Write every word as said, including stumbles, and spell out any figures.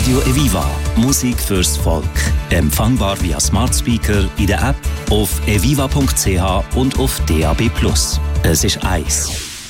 Radio Eviva. Musik fürs Volk. Empfangbar via Smart Speaker in der App, auf eviva punkt c h und auf D A B plus. Es ist eins.